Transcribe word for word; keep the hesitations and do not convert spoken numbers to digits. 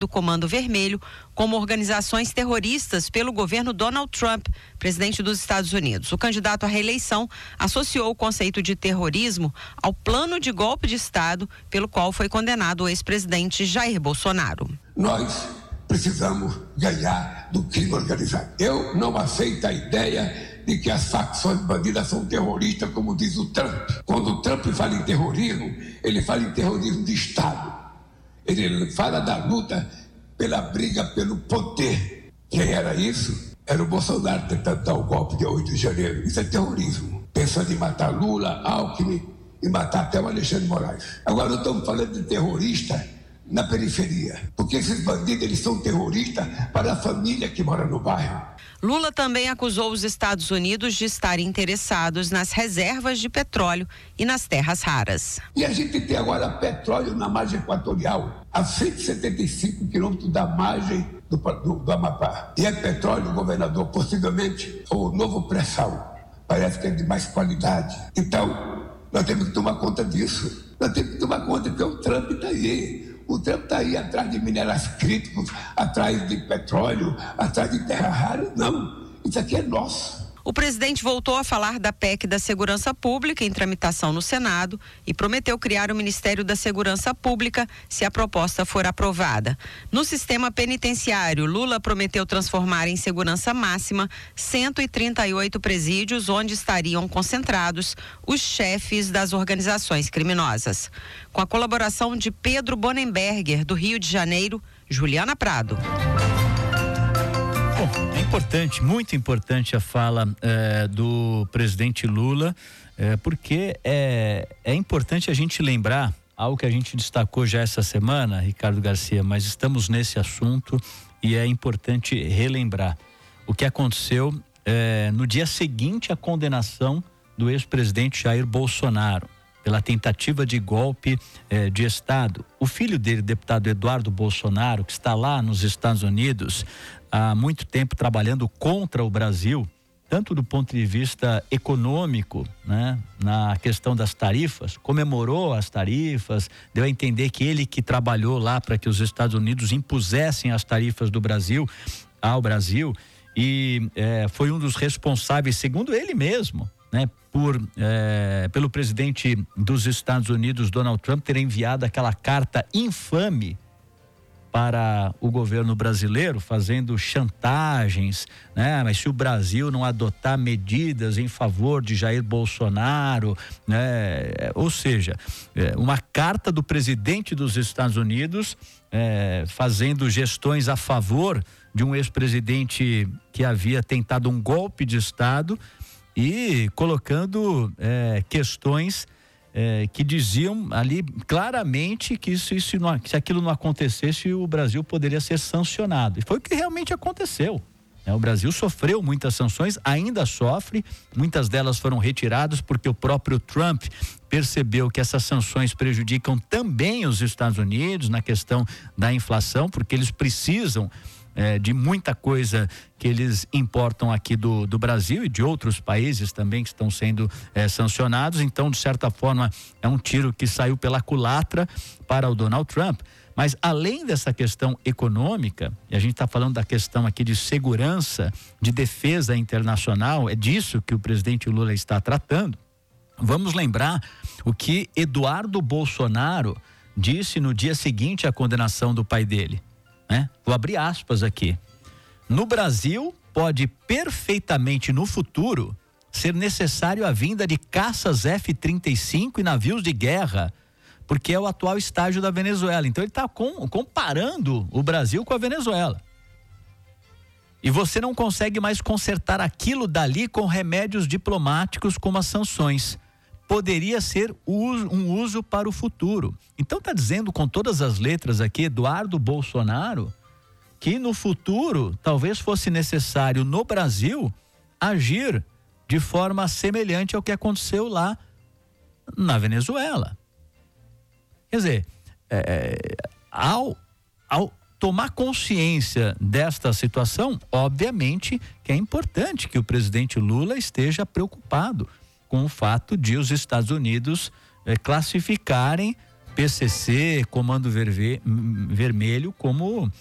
do Comando Vermelho como organizações terroristas pelo governo Donald Trump, presidente dos Estados Unidos. O candidato à reeleição associou o conceito de terrorismo ao plano de golpe de Estado pelo qual foi condenado o ex-presidente Jair Bolsonaro. Nós precisamos ganhar do crime organizado. Eu não aceito a ideia de que as facções bandidas são terroristas, como diz o Trump. Quando o Trump fala em terrorismo, ele fala em terrorismo de Estado. Ele fala da luta pela briga pelo poder. Quem era isso? Era o Bolsonaro tentando dar o golpe de oito de janeiro. Isso é terrorismo. Pensando em matar Lula, Alckmin e matar até o Alexandre de Moraes. Agora nós estamos falando de terrorista na periferia. Porque esses bandidos, eles são terroristas para a família que mora no bairro. Lula também acusou os Estados Unidos de estarem interessados nas reservas de petróleo e nas terras raras. E a gente tem agora petróleo na margem equatorial, a cento e setenta e cinco quilômetros da margem do, do, do Amapá. E é petróleo, governador, possivelmente o novo pré-sal. Parece que é de mais qualidade. Então, nós temos que tomar conta disso. Nós temos que tomar conta que o Trump está aí. O Trump está aí atrás de minerais críticos, atrás de petróleo, atrás de terra rara. Não, isso aqui é nosso. O presidente voltou a falar da P E C da Segurança Pública em tramitação no Senado e prometeu criar o Ministério da Segurança Pública se a proposta for aprovada. No sistema penitenciário, Lula prometeu transformar em segurança máxima cento e trinta e oito presídios onde estariam concentrados os chefes das organizações criminosas. Com a colaboração de Pedro Bonenberger, do Rio de Janeiro, Juliana Prado. Bom, é importante, muito importante a fala eh, do presidente Lula, eh, porque é, é importante a gente lembrar algo que a gente destacou já essa semana, Ricardo Garcia, mas estamos nesse assunto e é importante relembrar o que aconteceu eh, no dia seguinte à condenação do ex-presidente Jair Bolsonaro pela tentativa de golpe eh, de Estado. O filho dele, deputado Eduardo Bolsonaro, que está lá nos Estados Unidos há muito tempo trabalhando contra o Brasil, tanto do ponto de vista econômico, né, na questão das tarifas, comemorou as tarifas, deu a entender que ele que trabalhou lá para que os Estados Unidos impusessem as tarifas do Brasil ao Brasil e eh, foi um dos responsáveis, segundo ele mesmo, né, por, eh, pelo presidente dos Estados Unidos, Donald Trump, ter enviado aquela carta infame para o governo brasileiro, fazendo chantagens, né? Mas se o Brasil não adotar medidas em favor de Jair Bolsonaro, né? Ou seja, uma carta do presidente dos Estados Unidos é, fazendo gestões a favor de um ex-presidente que havia tentado um golpe de Estado e colocando é, questões É, que diziam ali claramente que isso, isso não, se aquilo não acontecesse, o Brasil poderia ser sancionado. E foi o que realmente aconteceu. Né? O Brasil sofreu muitas sanções, ainda sofre, muitas delas foram retiradas porque o próprio Trump percebeu que essas sanções prejudicam também os Estados Unidos na questão da inflação, porque eles precisam É, de muita coisa que eles importam aqui do, do Brasil e de outros países também que estão sendo é, sancionados. Então, de certa forma, é um tiro que saiu pela culatra para o Donald Trump. Mas além dessa questão econômica, e a gente está falando da questão aqui de segurança, de defesa internacional, é disso que o presidente Lula está tratando. Vamos lembrar o que Eduardo Bolsonaro disse no dia seguinte à condenação do pai dele. Né? Vou abrir aspas aqui. No Brasil, pode perfeitamente no futuro ser necessário a vinda de caças F trinta e cinco e navios de guerra, porque é o atual estágio da Venezuela. Então ele está com, comparando o Brasil com a Venezuela. E você não consegue mais consertar aquilo dali com remédios diplomáticos como as sanções. Poderia ser um uso para o futuro. Então está dizendo com todas as letras aqui, Eduardo Bolsonaro, que no futuro talvez fosse necessário no Brasil agir de forma semelhante ao que aconteceu lá na Venezuela. Quer dizer, é, ao, ao tomar consciência desta situação, obviamente que é importante que o presidente Lula esteja preocupado com o fato de os Estados Unidos eh, classificarem P C C, Comando Verve, Vermelho, como